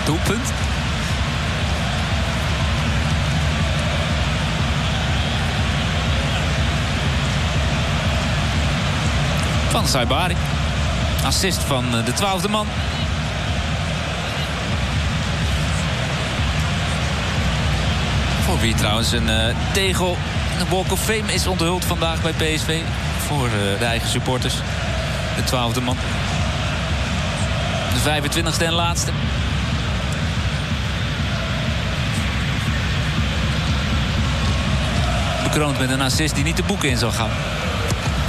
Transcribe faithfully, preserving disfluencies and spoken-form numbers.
Doelpunt. Van Saibari. Assist van de twaalfde man. Voor wie trouwens een uh, tegel, een Walk of Fame is onthuld vandaag bij P S V. Voor uh, de eigen supporters. De twaalfde man. De vijfentwintigste en laatste. Bekroond met een assist die niet de boeken in zal gaan.